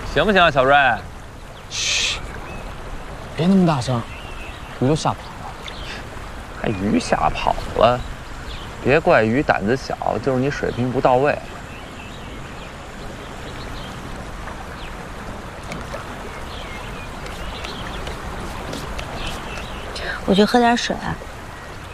行不行啊，小瑞？ 嘘，别那么大声，鱼都吓跑了。 还鱼吓跑了？别怪鱼胆子小，就是你水平不到位。 我去喝点水。